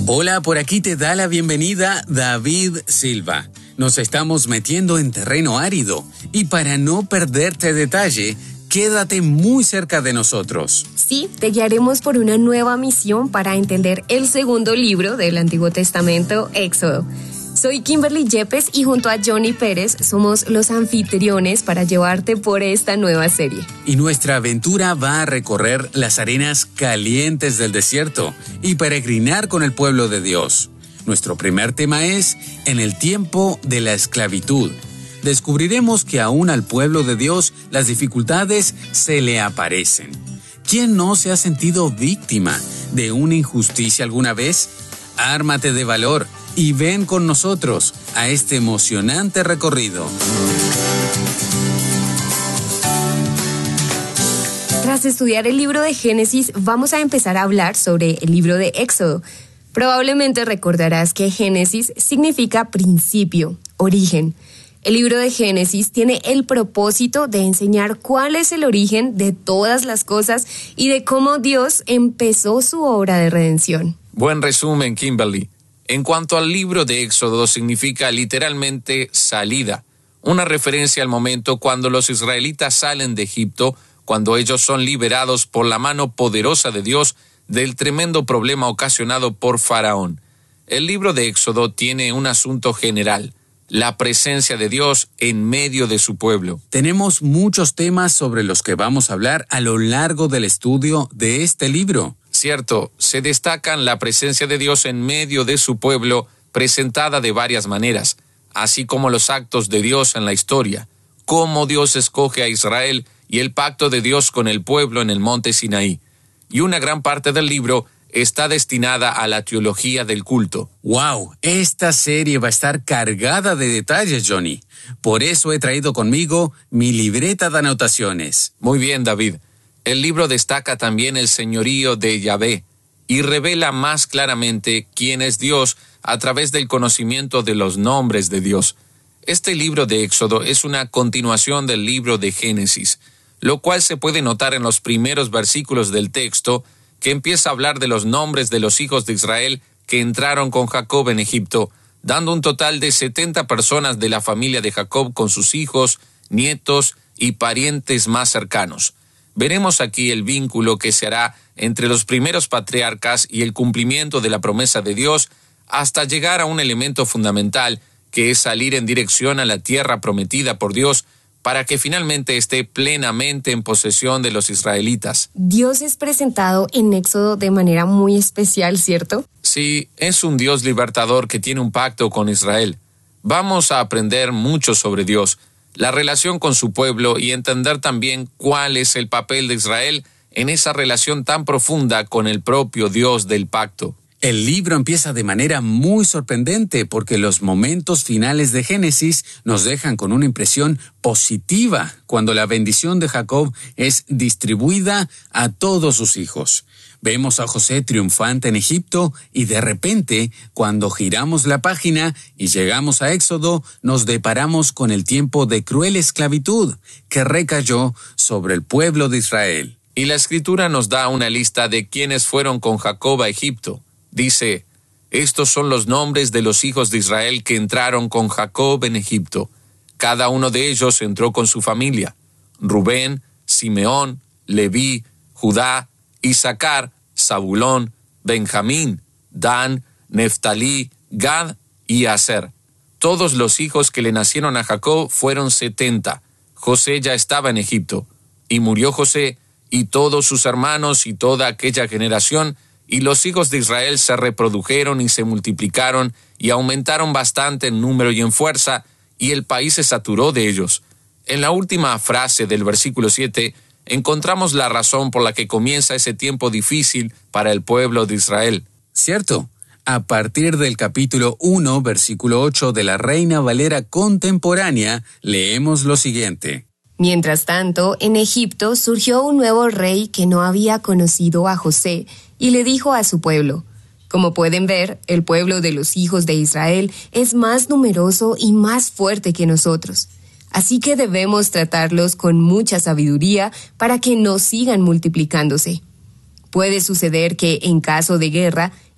Hola, por aquí te da la bienvenida David Silva. Nos estamos metiendo en terreno árido y para no perderte detalle, quédate muy cerca de nosotros. Sí, te guiaremos por una nueva misión para entender el segundo libro del Antiguo Testamento, Éxodo. Soy Kimberly Yepes y junto a Johnny Pérez somos los anfitriones para llevarte por esta nueva serie. Y nuestra aventura va a recorrer las arenas calientes del desierto y peregrinar con el pueblo de Dios. Nuestro primer tema es en el tiempo de la esclavitud. Descubriremos que aún al pueblo de Dios las dificultades se le aparecen. ¿Quién no se ha sentido víctima de una injusticia alguna vez? Ármate de valor y ven con nosotros a este emocionante recorrido. Tras estudiar el libro de Génesis, vamos a empezar a hablar sobre el libro de Éxodo. Probablemente recordarás que Génesis significa principio, origen. El libro de Génesis tiene el propósito de enseñar cuál es el origen de todas las cosas y de cómo Dios empezó su obra de redención. Buen resumen, Kimberly. En cuanto al libro de Éxodo, significa literalmente salida, una referencia al momento cuando los israelitas salen de Egipto, cuando ellos son liberados por la mano poderosa de Dios del tremendo problema ocasionado por Faraón. El libro de Éxodo tiene un asunto general: la presencia de Dios en medio de su pueblo. Tenemos muchos temas sobre los que vamos a hablar a lo largo del estudio de este libro. Cierto, se destacan la presencia de Dios en medio de su pueblo, presentada de varias maneras, así como los actos de Dios en la historia, cómo Dios escoge a Israel y el pacto de Dios con el pueblo en el monte Sinaí. Y una gran parte del libro está destinada a la teología del culto. ¡Wow! Esta serie va a estar cargada de detalles, Johnny. Por eso he traído conmigo mi libreta de anotaciones. Muy bien, David. El libro destaca también el señorío de Yahvé y revela más claramente quién es Dios a través del conocimiento de los nombres de Dios. Este libro de Éxodo es una continuación del libro de Génesis, lo cual se puede notar en los primeros versículos del texto, que empieza a hablar de los nombres de los hijos de Israel que entraron con Jacob en Egipto, dando un total de 70 personas de la familia de Jacob con sus hijos, nietos y parientes más cercanos. Veremos aquí el vínculo que se hará entre los primeros patriarcas y el cumplimiento de la promesa de Dios, hasta llegar a un elemento fundamental, que es salir en dirección a la tierra prometida por Dios, para que finalmente esté plenamente en posesión de los israelitas. Dios es presentado en Éxodo de manera muy especial, ¿cierto? Sí, es un Dios libertador que tiene un pacto con Israel. Vamos a aprender mucho sobre Dios, la relación con su pueblo y entender también cuál es el papel de Israel en esa relación tan profunda con el propio Dios del pacto. El libro empieza de manera muy sorprendente porque los momentos finales de Génesis nos dejan con una impresión positiva cuando la bendición de Jacob es distribuida a todos sus hijos. Vemos a José triunfante en Egipto y de repente, cuando giramos la página y llegamos a Éxodo, nos deparamos con el tiempo de cruel esclavitud que recayó sobre el pueblo de Israel. Y la Escritura nos da una lista de quienes fueron con Jacob a Egipto. Dice: estos son los nombres de los hijos de Israel que entraron con Jacob en Egipto. Cada uno de ellos entró con su familia: Rubén, Simeón, Leví, Judá, Isaacar, Zabulón, Benjamín, Dan, Neftalí, Gad y Aser. Todos los hijos que le nacieron a Jacob fueron 70. José ya estaba en Egipto. Y murió José, y todos sus hermanos y toda aquella generación, y los hijos de Israel se reprodujeron y se multiplicaron, y aumentaron bastante en número y en fuerza, y el país se saturó de ellos. En la última frase del versículo 7, encontramos la razón por la que comienza ese tiempo difícil para el pueblo de Israel. Cierto. A partir del capítulo 1, versículo 8 de la Reina Valera contemporánea, leemos lo siguiente. Mientras tanto, en Egipto surgió un nuevo rey que no había conocido a José y le dijo a su pueblo: como pueden ver, el pueblo de los hijos de Israel es más numeroso y más fuerte que nosotros. Así que debemos tratarlos con mucha sabiduría para que no sigan multiplicándose. Puede suceder que, en caso de guerra,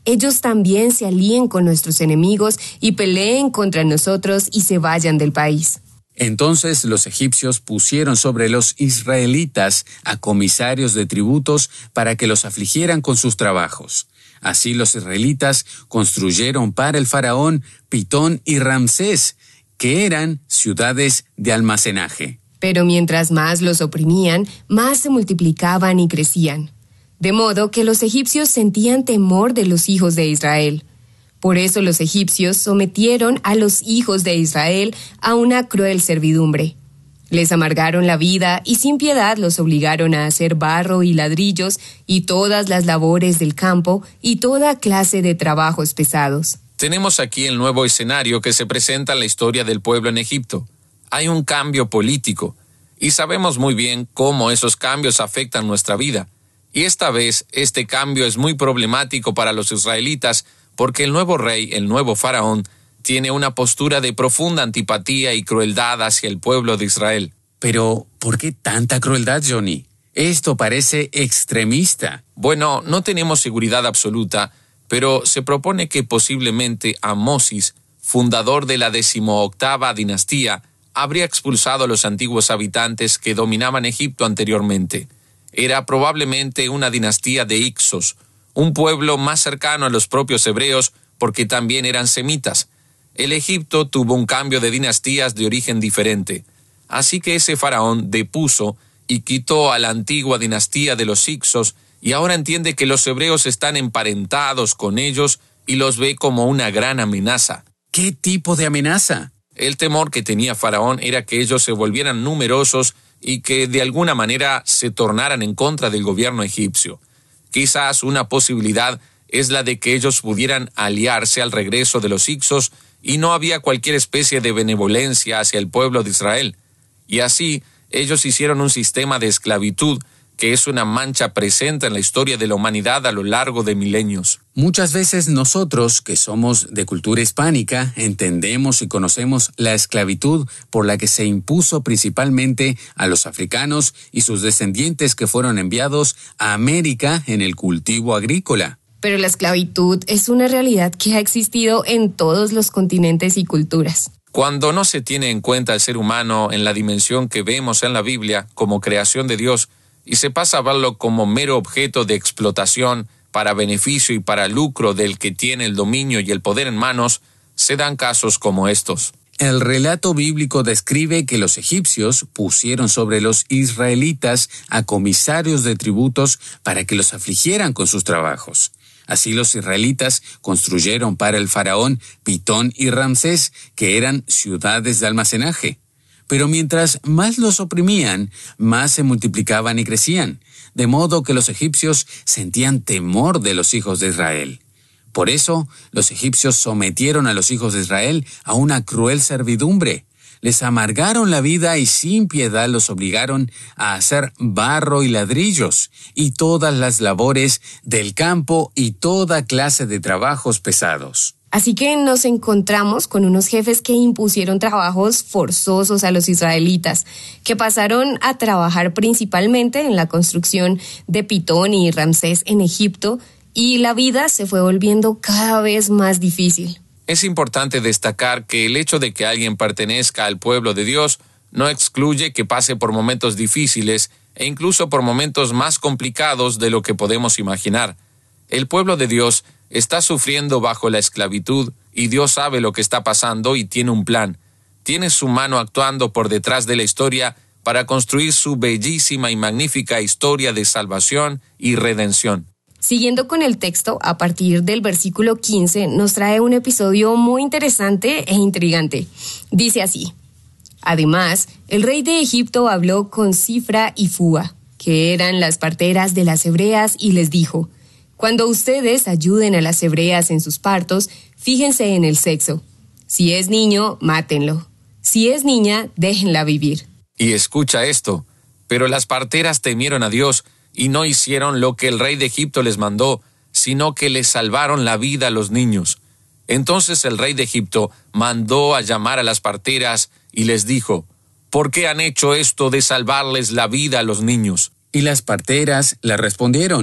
ellos también se alíen con nuestros enemigos y peleen contra nosotros y se vayan del país. Entonces los egipcios pusieron sobre los israelitas a comisarios de tributos para que los afligieran con sus trabajos. Así los israelitas construyeron para el faraón Pitón y Ramsés, que eran ciudades de almacenaje. Pero mientras más los oprimían, más se multiplicaban y crecían. De modo que los egipcios sentían temor de los hijos de Israel. Por eso los egipcios sometieron a los hijos de Israel a una cruel servidumbre. Les amargaron la vida y sin piedad los obligaron a hacer barro y ladrillos y todas las labores del campo y toda clase de trabajos pesados. Tenemos aquí el nuevo escenario que se presenta en la historia del pueblo en Egipto. Hay un cambio político y sabemos muy bien cómo esos cambios afectan nuestra vida. Y esta vez este cambio es muy problemático para los israelitas porque el nuevo rey, el nuevo faraón, tiene una postura de profunda antipatía y crueldad hacia el pueblo de Israel. Pero, ¿por qué tanta crueldad, Johnny? Esto parece extremista. Bueno, no tenemos seguridad absoluta, pero se propone que posiblemente Amosis, fundador de la 18ª dinastía, habría expulsado a los antiguos habitantes que dominaban Egipto anteriormente. Era probablemente una dinastía de Hicsos, un pueblo más cercano a los propios hebreos porque también eran semitas. El Egipto tuvo un cambio de dinastías de origen diferente. Así que ese faraón depuso y quitó a la antigua dinastía de los Hicsos y ahora entiende que los hebreos están emparentados con ellos y los ve como una gran amenaza. ¿Qué tipo de amenaza? El temor que tenía Faraón era que ellos se volvieran numerosos y que de alguna manera se tornaran en contra del gobierno egipcio. Quizás una posibilidad es la de que ellos pudieran aliarse al regreso de los Hicsos y no había cualquier especie de benevolencia hacia el pueblo de Israel. Y así ellos hicieron un sistema de esclavitud que es una mancha presente en la historia de la humanidad a lo largo de milenios. Muchas veces nosotros, que somos de cultura hispánica, entendemos y conocemos la esclavitud por la que se impuso principalmente a los africanos y sus descendientes que fueron enviados a América en el cultivo agrícola. Pero la esclavitud es una realidad que ha existido en todos los continentes y culturas. Cuando no se tiene en cuenta el ser humano en la dimensión que vemos en la Biblia como creación de Dios, y se pasa a verlo como mero objeto de explotación para beneficio y para lucro del que tiene el dominio y el poder en manos, se dan casos como estos. El relato bíblico describe que los egipcios pusieron sobre los israelitas a comisarios de tributos para que los afligieran con sus trabajos. Así los israelitas construyeron para el faraón Pitón y Ramsés, que eran ciudades de almacenaje. Pero mientras más los oprimían, más se multiplicaban y crecían, de modo que los egipcios sentían temor de los hijos de Israel. Por eso, los egipcios sometieron a los hijos de Israel a una cruel servidumbre. Les amargaron la vida y sin piedad los obligaron a hacer barro y ladrillos, y todas las labores del campo y toda clase de trabajos pesados. Así que nos encontramos con unos jefes que impusieron trabajos forzosos a los israelitas, que pasaron a trabajar principalmente en la construcción de Pitón y Ramsés en Egipto, y la vida se fue volviendo cada vez más difícil. Es importante destacar que el hecho de que alguien pertenezca al pueblo de Dios no excluye que pase por momentos difíciles e incluso por momentos más complicados de lo que podemos imaginar. El pueblo de Dios está sufriendo bajo la esclavitud y Dios sabe lo que está pasando y tiene un plan. Tiene su mano actuando por detrás de la historia para construir su bellísima y magnífica historia de salvación y redención. Siguiendo con el texto, a partir del versículo 15, nos trae un episodio muy interesante e intrigante. Dice así: Además, el rey de Egipto habló con Cifra y Fúa, que eran las parteras de las hebreas, y les dijo: Cuando ustedes ayuden a las hebreas en sus partos, fíjense en el sexo. Si es niño, mátenlo. Si es niña, déjenla vivir. Y escucha esto, pero las parteras temieron a Dios y no hicieron lo que el rey de Egipto les mandó, sino que les salvaron la vida a los niños. Entonces el rey de Egipto mandó a llamar a las parteras y les dijo: ¿Por qué han hecho esto de salvarles la vida a los niños? Y las parteras le respondieron: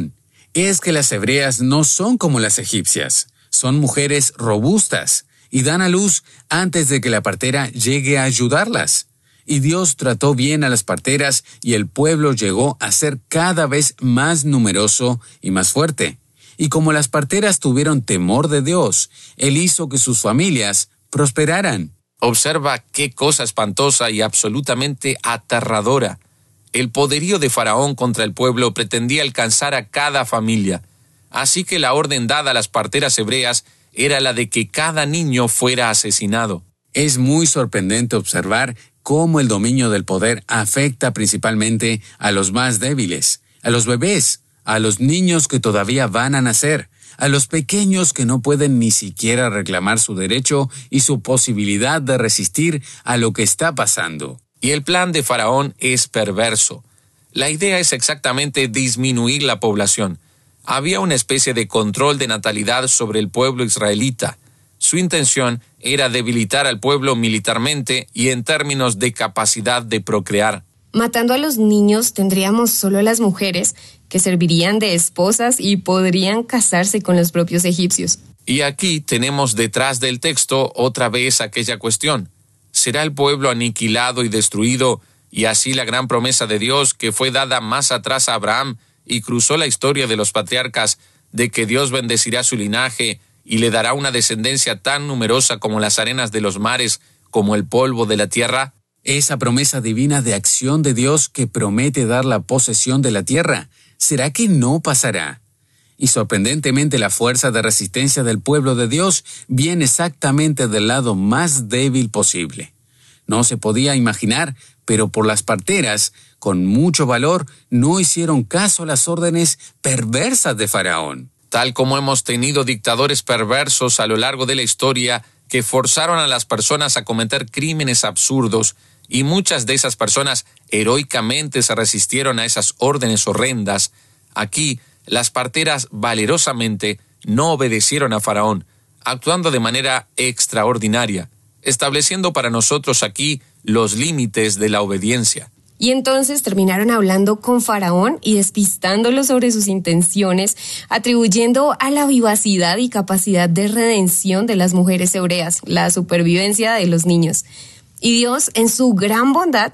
es que las hebreas no son como las egipcias. Son mujeres robustas y dan a luz antes de que la partera llegue a ayudarlas. Y Dios trató bien a las parteras y el pueblo llegó a ser cada vez más numeroso y más fuerte. Y como las parteras tuvieron temor de Dios, Él hizo que sus familias prosperaran. Observa qué cosa espantosa y absolutamente aterradora. El poderío de Faraón contra el pueblo pretendía alcanzar a cada familia. Así que la orden dada a las parteras hebreas era la de que cada niño fuera asesinado. Es muy sorprendente observar cómo el dominio del poder afecta principalmente a los más débiles, a los bebés, a los niños que todavía van a nacer, a los pequeños que no pueden ni siquiera reclamar su derecho y su posibilidad de resistir a lo que está pasando. Y el plan de Faraón es perverso. La idea es exactamente disminuir la población. Había una especie de control de natalidad sobre el pueblo israelita. Su intención era debilitar al pueblo militarmente y en términos de capacidad de procrear. Matando a los niños tendríamos solo a las mujeres, que servirían de esposas y podrían casarse con los propios egipcios. Y aquí tenemos detrás del texto otra vez aquella cuestión. ¿Será el pueblo aniquilado y destruido, y así la gran promesa de Dios que fue dada más atrás a Abraham y cruzó la historia de los patriarcas de que Dios bendecirá su linaje y le dará una descendencia tan numerosa como las arenas de los mares, como el polvo de la tierra? Esa promesa divina de acción de Dios que promete dar la posesión de la tierra, ¿será que no pasará? Y sorprendentemente la fuerza de resistencia del pueblo de Dios viene exactamente del lado más débil posible. No se podía imaginar, pero por las parteras, con mucho valor, no hicieron caso a las órdenes perversas de Faraón. Tal como hemos tenido dictadores perversos a lo largo de la historia que forzaron a las personas a cometer crímenes absurdos, y muchas de esas personas heroicamente se resistieron a esas órdenes horrendas, aquí las parteras valerosamente no obedecieron a Faraón, actuando de manera extraordinaria, estableciendo para nosotros aquí los límites de la obediencia. Y entonces terminaron hablando con Faraón y despistándolo sobre sus intenciones, atribuyendo a la vivacidad y capacidad de redención de las mujeres hebreas la supervivencia de los niños. Y Dios, en su gran bondad,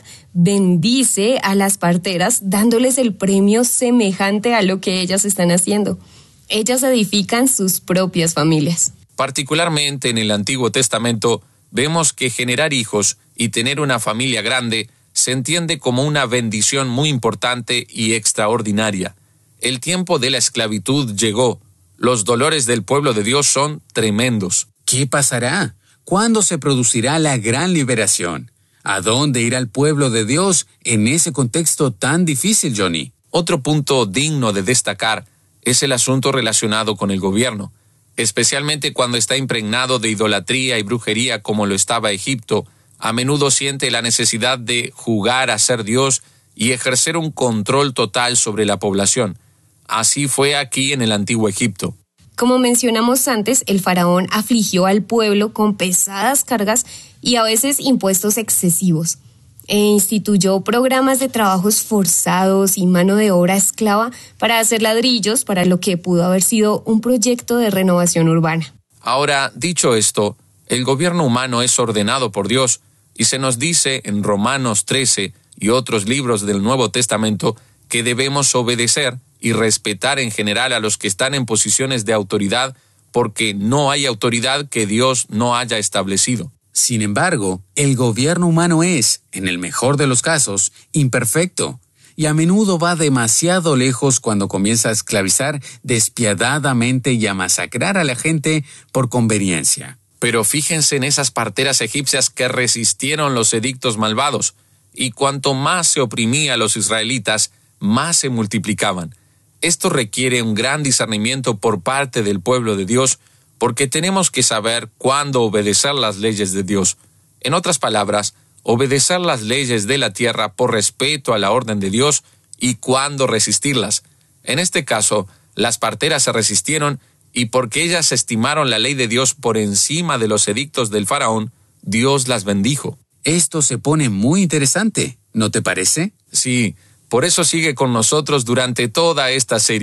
bendice a las parteras dándoles el premio semejante a lo que ellas están haciendo. Ellas edifican sus propias familias. Particularmente en el Antiguo Testamento, vemos que generar hijos y tener una familia grande se entiende como una bendición muy importante y extraordinaria. El tiempo de la esclavitud llegó. Los dolores del pueblo de Dios son tremendos. ¿Qué pasará? ¿Cuándo se producirá la gran liberación? ¿A dónde irá el pueblo de Dios en ese contexto tan difícil, Johnny? Otro punto digno de destacar es el asunto relacionado con el gobierno, especialmente cuando está impregnado de idolatría y brujería como lo estaba Egipto. A menudo siente la necesidad de jugar a ser Dios y ejercer un control total sobre la población. Así fue aquí en el antiguo Egipto. Como mencionamos antes, el faraón afligió al pueblo con pesadas cargas y a veces impuestos excesivos. E instituyó programas de trabajos forzados y mano de obra esclava para hacer ladrillos para lo que pudo haber sido un proyecto de renovación urbana. Ahora, dicho esto, el gobierno humano es ordenado por Dios y se nos dice en Romanos 13 y otros libros del Nuevo Testamento que debemos obedecer y respetar en general a los que están en posiciones de autoridad, porque no hay autoridad que Dios no haya establecido. Sin embargo, el gobierno humano es, en el mejor de los casos, imperfecto, y a menudo va demasiado lejos cuando comienza a esclavizar despiadadamente y a masacrar a la gente por conveniencia. Pero fíjense en esas parteras egipcias que resistieron los edictos malvados, y cuanto más se oprimía a los israelitas, más se multiplicaban. Esto requiere un gran discernimiento por parte del pueblo de Dios, porque tenemos que saber cuándo obedecer las leyes de Dios. En otras palabras, obedecer las leyes de la tierra por respeto a la orden de Dios y cuándo resistirlas. En este caso, las parteras se resistieron y porque ellas estimaron la ley de Dios por encima de los edictos del faraón, Dios las bendijo. Esto se pone muy interesante, ¿no te parece? Sí, por eso sigue con nosotros durante toda esta serie.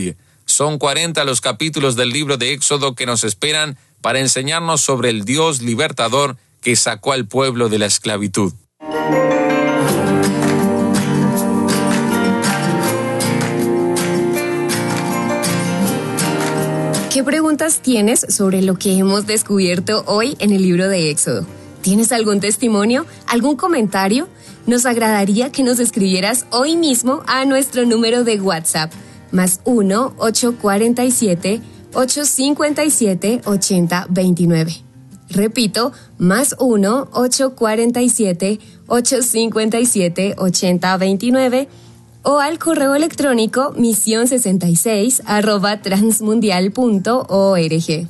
Son 40 los capítulos del libro de Éxodo que nos esperan para enseñarnos sobre el Dios libertador que sacó al pueblo de la esclavitud. ¿Qué preguntas tienes sobre lo que hemos descubierto hoy en el libro de Éxodo? ¿Tienes algún testimonio? ¿Algún comentario? Nos agradaría que nos escribieras hoy mismo a nuestro número de WhatsApp, +1 847 857 8029. Repito, +1 847 857 8029 o al correo electrónico mision66@transmundial.org.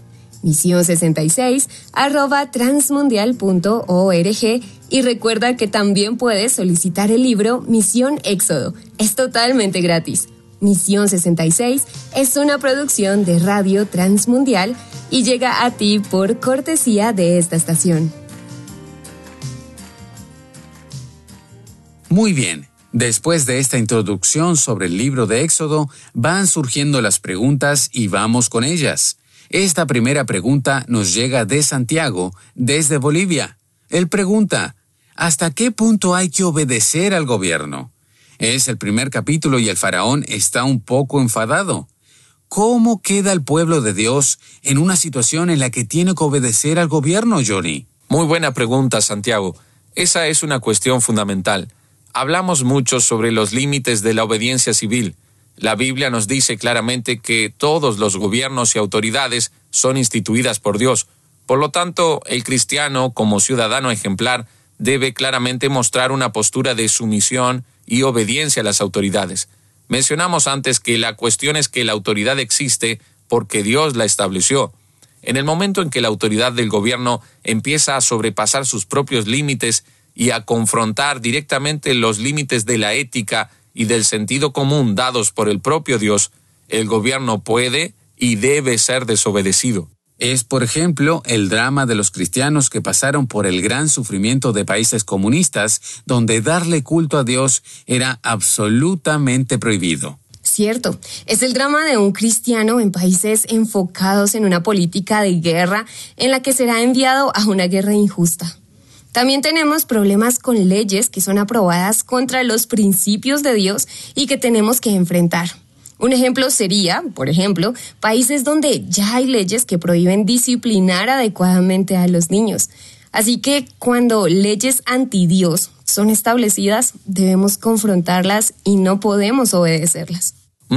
mision66@transmundial.org. Y recuerda que también puedes solicitar el libro Misión Éxodo. Es totalmente gratis. Misión 66 es una producción de Radio Transmundial y llega a ti por cortesía de esta estación. Muy bien. Después de esta introducción sobre el libro de Éxodo, van surgiendo las preguntas y vamos con ellas. Esta primera pregunta nos llega de Santiago, desde Bolivia. Él pregunta, ¿hasta qué punto hay que obedecer al gobierno? Es el primer capítulo y el faraón está un poco enfadado. ¿Cómo queda el pueblo de Dios en una situación en la que tiene que obedecer al gobierno, Johnny? Muy buena pregunta, Santiago. Esa es una cuestión fundamental. Hablamos mucho sobre los límites de la obediencia civil. La Biblia nos dice claramente que todos los gobiernos y autoridades son instituidas por Dios. Por lo tanto, el cristiano, como ciudadano ejemplar, debe claramente mostrar una postura de sumisión y obediencia a las autoridades. Mencionamos antes que la cuestión es que la autoridad existe porque Dios la estableció. En el momento en que la autoridad del gobierno empieza a sobrepasar sus propios límites y a confrontar directamente los límites de la ética y del sentido común dados por el propio Dios, el gobierno puede y debe ser desobedecido. Es, por ejemplo, el drama de los cristianos que pasaron por el gran sufrimiento de países comunistas, donde darle culto a Dios era absolutamente prohibido. Cierto, es el drama de un cristiano en países enfocados en una política de guerra en la que será enviado a una guerra injusta. También tenemos problemas con leyes que son aprobadas contra los principios de Dios y que tenemos que enfrentar. Un ejemplo sería, por ejemplo, países donde ya hay leyes que prohíben disciplinar adecuadamente a los niños. Así que cuando leyes anti-Dios son establecidas, debemos confrontarlas y no podemos obedecerlas.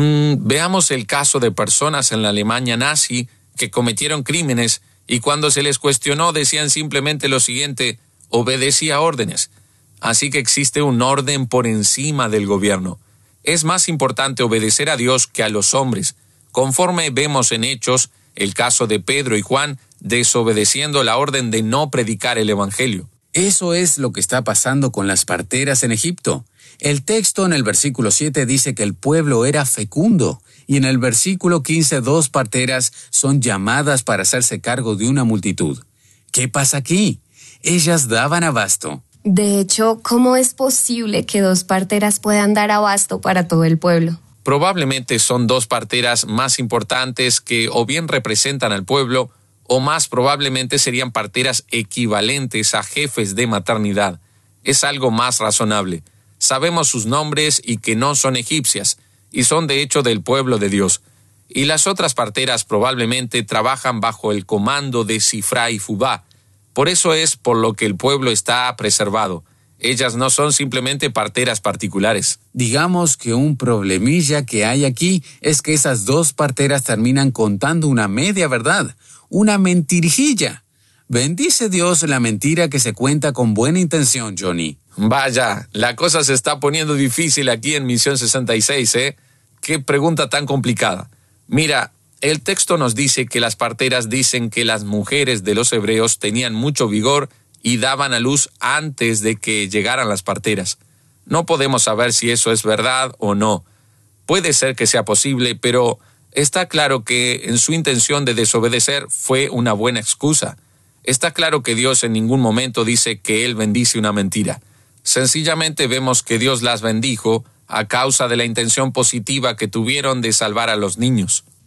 Veamos el caso de personas en la Alemania nazi que cometieron crímenes y cuando se les cuestionó decían simplemente lo siguiente: obedecía órdenes. Así que existe un orden por encima del gobierno. Es más importante obedecer a Dios que a los hombres. Conforme vemos en Hechos, el caso de Pedro y Juan desobedeciendo la orden de no predicar el evangelio. Eso es lo que está pasando con las parteras en Egipto. El texto en el versículo 7 dice que el pueblo era fecundo, y en el versículo 15 2 parteras son llamadas para hacerse cargo de una multitud. ¿Qué pasa aquí? Ellas daban abasto. De hecho, ¿cómo es posible que 2 parteras puedan dar abasto para todo el pueblo? Probablemente son 2 parteras más importantes que o bien representan al pueblo, o más probablemente serían parteras equivalentes a jefes de maternidad. Es algo más razonable. Sabemos sus nombres y que no son egipcias, y son de hecho del pueblo de Dios. Y las otras parteras probablemente trabajan bajo el comando de Sifra y Fubá. Por eso es por lo que el pueblo está preservado. Ellas no son simplemente parteras particulares. Digamos que un problemilla que hay aquí es que esas 2 parteras terminan contando una media verdad, una mentirijilla. Bendice Dios la mentira que se cuenta con buena intención, Johnny. Vaya, la cosa se está poniendo difícil aquí en Misión 66, ¿eh? Qué pregunta tan complicada. Mira, el texto nos dice que las parteras dicen que las mujeres de los hebreos tenían mucho vigor y daban a luz antes de que llegaran las parteras. No podemos saber si eso es verdad o no. Puede ser que sea posible, pero está claro que en su intención de desobedecer fue una buena excusa. Está claro que Dios en ningún momento dice que Él bendice una mentira. Sencillamente vemos que Dios las bendijo a causa de la intención positiva que tuvieron de salvar a los niños.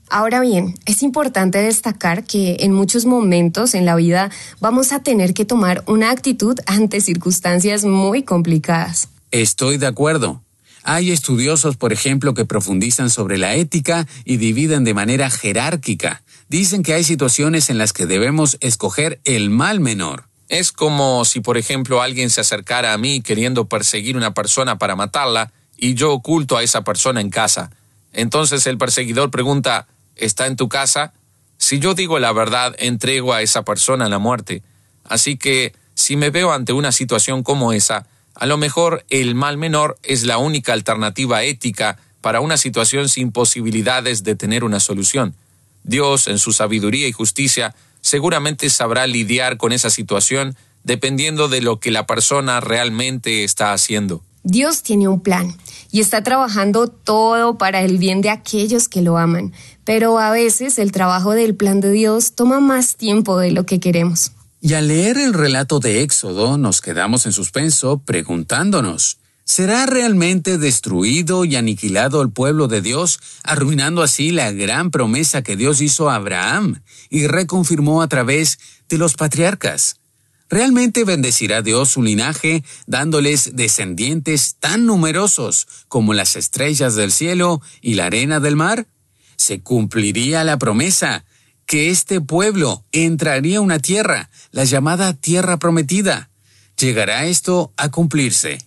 Ahora bien, es importante destacar que en muchos momentos en la vida vamos a tener que tomar una actitud ante circunstancias muy complicadas. Estoy de acuerdo. Hay estudiosos, por ejemplo, que profundizan sobre la ética y dividen de manera jerárquica. Dicen que hay situaciones en las que debemos escoger el mal menor. Es como si, por ejemplo, alguien se acercara a mí queriendo perseguir a una persona para matarla y yo oculto a esa persona en casa. Entonces el perseguidor pregunta, ¿está en tu casa? Si yo digo la verdad, entrego a esa persona a la muerte. Así que, si me veo ante una situación como esa, a lo mejor el mal menor es la única alternativa ética para una situación sin posibilidades de tener una solución. Dios, en su sabiduría y justicia, seguramente sabrá lidiar con esa situación dependiendo de lo que la persona realmente está haciendo. Dios tiene un plan y está trabajando todo para el bien de aquellos que lo aman, pero a veces el trabajo del plan de Dios toma más tiempo de lo que queremos. Y al leer el relato de Éxodo nos quedamos en suspenso preguntándonos, ¿será realmente destruido y aniquilado el pueblo de Dios, arruinando así la gran promesa que Dios hizo a Abraham y reconfirmó a través de los patriarcas? ¿Realmente bendecirá Dios su linaje, dándoles descendientes tan numerosos como las estrellas del cielo y la arena del mar? ¿Se cumpliría la promesa que este pueblo entraría a una tierra, la llamada Tierra Prometida? ¿Llegará esto a cumplirse?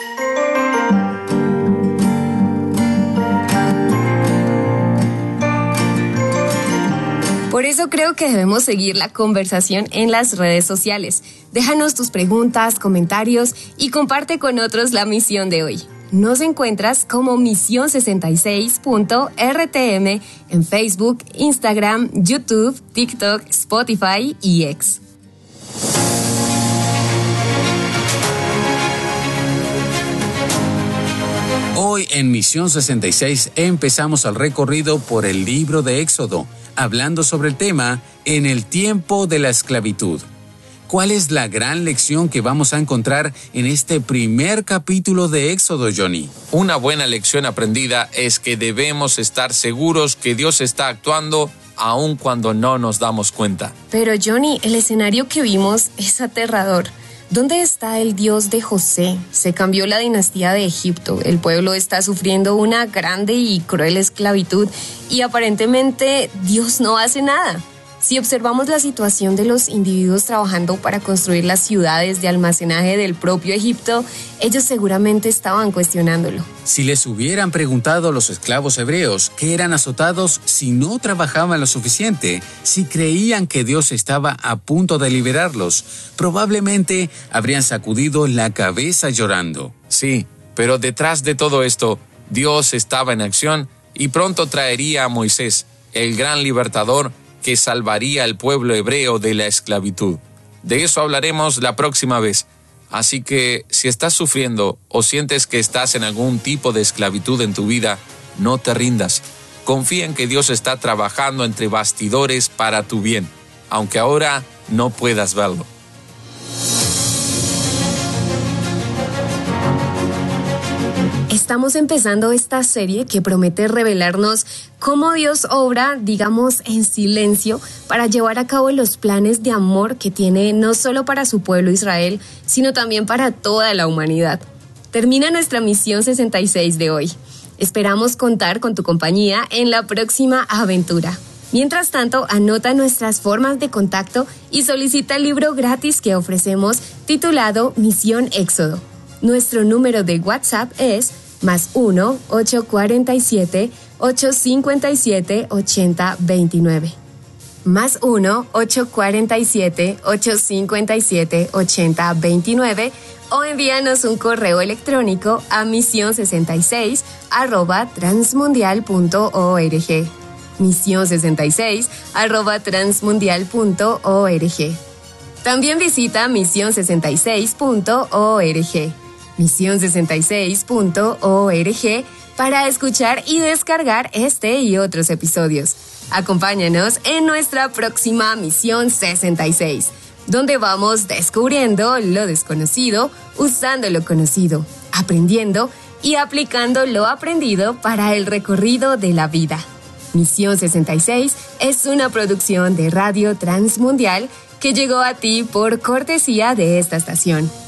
Por eso creo que debemos seguir la conversación en las redes sociales. Déjanos tus preguntas, comentarios y comparte con otros la misión de hoy. Nos encuentras como misión66.rtm en Facebook, Instagram, YouTube, TikTok, Spotify y X. Hoy en Misión 66 empezamos el recorrido por el libro de Éxodo, hablando sobre el tema en el tiempo de la esclavitud. ¿Cuál es la gran lección que vamos a encontrar en este primer capítulo de Éxodo, Johnny? Una buena lección aprendida es que debemos estar seguros que Dios está actuando aun cuando no nos damos cuenta. Pero Johnny, el escenario que vimos es aterrador. ¿Dónde está el Dios de José? Se cambió la dinastía de Egipto. El pueblo está sufriendo una grande y cruel esclavitud y aparentemente Dios no hace nada. Si observamos la situación de los individuos trabajando para construir las ciudades de almacenaje del propio Egipto, ellos seguramente estaban cuestionándolo. Si les hubieran preguntado a los esclavos hebreos que eran azotados si no trabajaban lo suficiente, si creían que Dios estaba a punto de liberarlos, probablemente habrían sacudido la cabeza llorando. Sí, pero detrás de todo esto, Dios estaba en acción y pronto traería a Moisés, el gran libertador, que salvaría al pueblo hebreo de la esclavitud. De eso hablaremos la próxima vez. Así que, si estás sufriendo o sientes que estás en algún tipo de esclavitud en tu vida, no te rindas. Confía en que Dios está trabajando entre bastidores para tu bien, aunque ahora no puedas verlo. Estamos empezando esta serie que promete revelarnos cómo Dios obra, digamos, en silencio para llevar a cabo los planes de amor que tiene no solo para su pueblo Israel, sino también para toda la humanidad. Termina nuestra misión 66 de hoy. Esperamos contar con tu compañía en la próxima aventura. Mientras tanto, anota nuestras formas de contacto y solicita el libro gratis que ofrecemos titulado Misión Éxodo. Nuestro número de WhatsApp es +1 847 857 8029. +1 847 857 8029 o envíanos un correo electrónico a mision66@transmundial.org. mision66@transmundial.org. También visita mision66.org. mision66.org para escuchar y descargar este y otros episodios. Acompáñanos en nuestra próxima Misión 66, donde vamos descubriendo lo desconocido, usando lo conocido, aprendiendo y aplicando lo aprendido para el recorrido de la vida. Misión 66 es una producción de Radio Transmundial que llegó a ti por cortesía de esta estación.